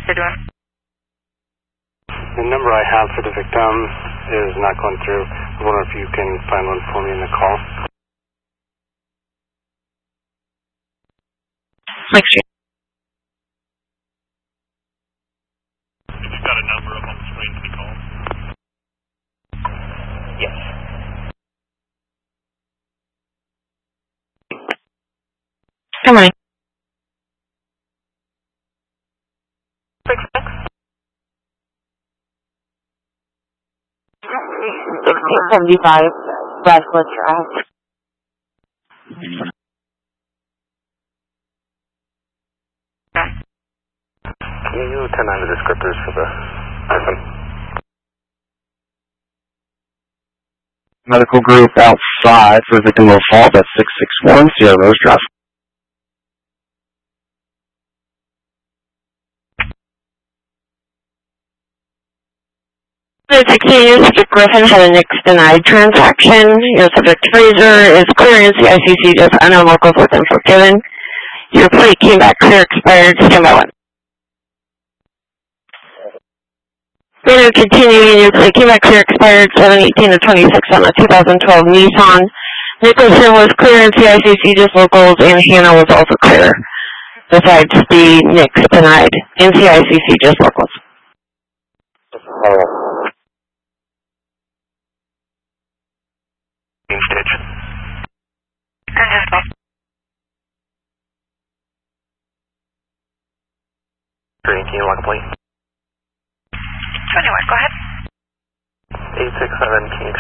doing? The number I have for the victim is not going through. I wonder if you can find one for me in the call. Make sure. You've got a number up on the screen, can you call? Yes. Come on. 1675 Westwood Drive. Can you turn on the descriptors for the person? Medical group outside for victim of assault at 661 Sierra Rose Drive. The 16 year subject Griffin had a NICS denied transaction. Your subject Fraser is clear in CICC, just unknown locals with info given. Your plate came back clear, expired, stand by one. Later continuing, your plate came back clear, expired 7/18 of 26 on a 2012 Nissan. Nicholson was clear in CICC, just locals, and Hannah was also clear. Besides the NICS denied in CICC, just locals. Green, can you log a plate? 21, go ahead. 867 King